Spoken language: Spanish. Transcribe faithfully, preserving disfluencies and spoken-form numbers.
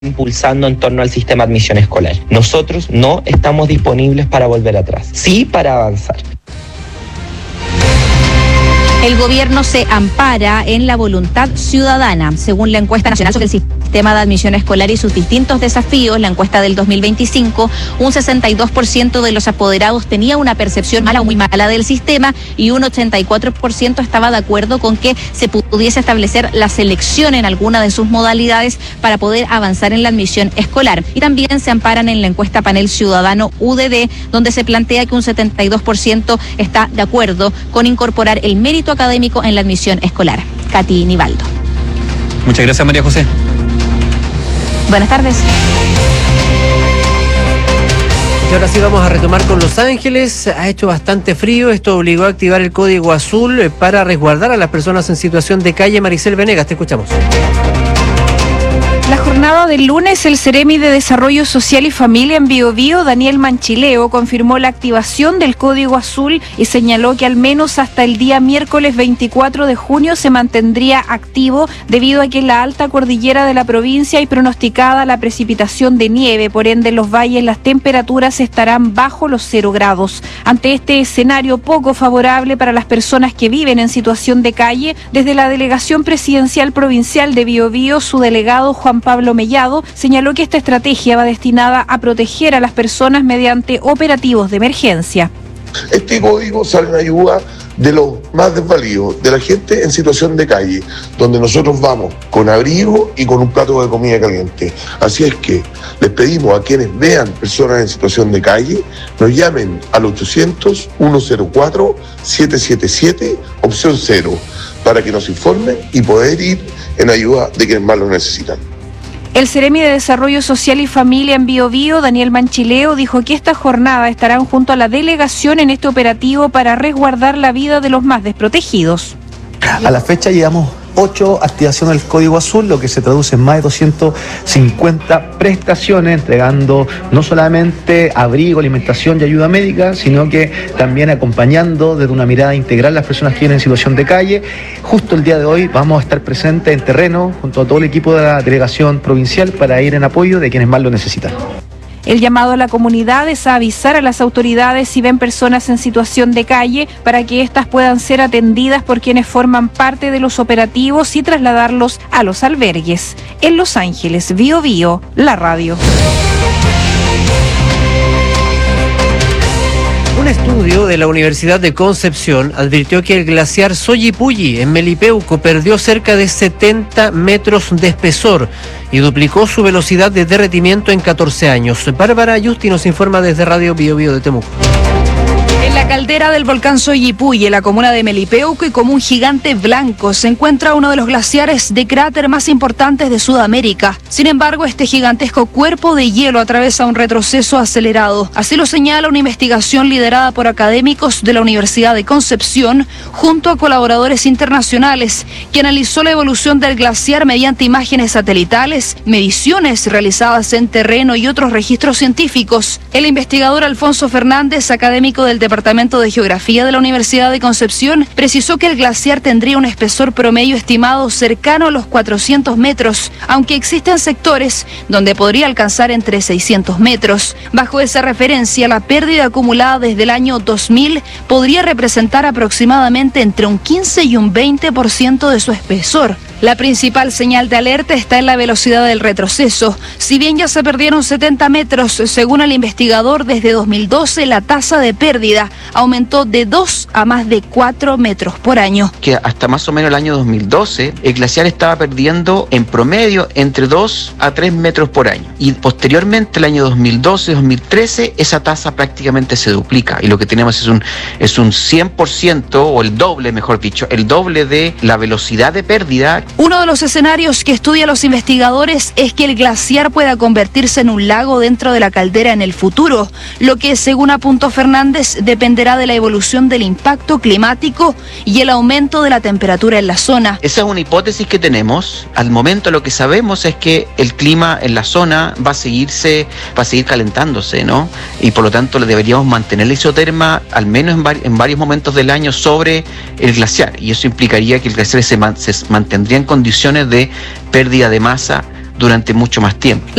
impulsando en torno al sistema de admisión escolar. Nosotros no estamos disponibles para volver atrás, sí para avanzar. El gobierno se ampara en la voluntad ciudadana. Según la encuesta nacional sobre el sistema de admisión escolar y sus distintos desafíos, la encuesta del dos mil veinticinco, un sesenta y dos por ciento de los apoderados tenía una percepción mala o muy mala del sistema y un ochenta y cuatro por ciento estaba de acuerdo con que se pudiese establecer la selección en alguna de sus modalidades para poder avanzar en la admisión escolar. Y también se amparan en la encuesta Panel Ciudadano U D D, donde se plantea que un setenta y dos por ciento está de acuerdo con incorporar el mérito académico en la admisión escolar. Katy Nivaldo. Muchas gracias, María José. Buenas tardes. Y ahora sí vamos a retomar con Los Ángeles. Ha hecho bastante frío, esto obligó a activar el código azul para resguardar a las personas en situación de calle. Maricel Venegas, te escuchamos. La jornada del lunes, el Ceremi de Desarrollo Social y Familia en Biobío, Daniel Manchileo, confirmó la activación del Código Azul y señaló que al menos hasta el día miércoles veinticuatro de junio se mantendría activo debido a que en la alta cordillera de la provincia hay pronosticada la precipitación de nieve, por ende en los valles las temperaturas estarán bajo los cero grados. Ante este escenario poco favorable para las personas que viven en situación de calle, desde la Delegación Presidencial Provincial de Biobío, su delegado Juan Pablo Mellado señaló que esta estrategia va destinada a proteger a las personas mediante operativos de emergencia. Este código sale en ayuda de los más desvalidos, de la gente en situación de calle, donde nosotros vamos con abrigo y con un plato de comida caliente. Así es que les pedimos a quienes vean personas en situación de calle, nos llamen al ochocientos, ciento cuatro, siete siete siete, opción cero, para que nos informen y poder ir en ayuda de quienes más lo necesitan. El Ceremi de Desarrollo Social y Familia en Biobío, Daniel Manchileo, dijo que esta jornada estarán junto a la delegación en este operativo para resguardar la vida de los más desprotegidos. A la fecha llevamos ocho activaciones del Código Azul, lo que se traduce en más de doscientas cincuenta prestaciones, entregando no solamente abrigo, alimentación y ayuda médica, sino que también acompañando desde una mirada integral a las personas que viven en situación de calle. Justo el día de hoy vamos a estar presentes en terreno junto a todo el equipo de la delegación provincial para ir en apoyo de quienes más lo necesitan. El llamado a la comunidad es a avisar a las autoridades si ven personas en situación de calle para que éstas puedan ser atendidas por quienes forman parte de los operativos y trasladarlos a los albergues. En Los Ángeles, Biobío, la radio. Un estudio de la Universidad de Concepción advirtió que el glaciar Soyipulli en Melipeuco perdió cerca de setenta metros de espesor y duplicó su velocidad de derretimiento en catorce años. Bárbara Ayusti nos informa desde Radio Biobío de Temuco. En la caldera del volcán Soyipulli, en la comuna de Melipeuco, y como un gigante blanco, se encuentra uno de los glaciares de cráter más importantes de Sudamérica. Sin embargo, este gigantesco cuerpo de hielo atraviesa un retroceso acelerado. Así lo señala una investigación liderada por académicos de la Universidad de Concepción, junto a colaboradores internacionales, que analizó la evolución del glaciar mediante imágenes satelitales, mediciones realizadas en terreno y otros registros científicos. El investigador Alfonso Fernández, académico del Departamento de Geografía de la Universidad de Concepción, precisó que el glaciar tendría un espesor promedio estimado cercano a los cuatrocientos metros, aunque existen sectores donde podría alcanzar entre seiscientos metros. Bajo esa referencia, la pérdida acumulada desde el año dos mil podría representar aproximadamente entre un quince y un veinte por ciento de su espesor. La principal señal de alerta está en la velocidad del retroceso. Si bien ya se perdieron setenta metros, según el investigador, desde dos mil doce la tasa de pérdida aumentó de dos a más de cuatro metros por año. Que hasta más o menos el año dos mil doce, el glaciar estaba perdiendo en promedio entre dos a tres metros por año. Y posteriormente, el año dos mil doce, dos mil trece, esa tasa prácticamente se duplica. Y lo que tenemos es un, es un cien por ciento, o el doble, mejor dicho, el doble de la velocidad de pérdida. Uno de los escenarios que estudian los investigadores es que el glaciar pueda convertirse en un lago dentro de la caldera en el futuro, lo que, según apuntó Fernández, dependerá de la evolución del impacto climático y el aumento de la temperatura en la zona. Esa es una hipótesis que tenemos. Al momento lo que sabemos es que el clima en la zona va a seguirse, va a seguir calentándose, ¿no? Y por lo tanto deberíamos mantener la isoterma al menos en, vari- en varios momentos del año sobre el glaciar, y eso implicaría que el glaciar se, man- se mantendría en condiciones de pérdida de masa durante mucho más tiempo.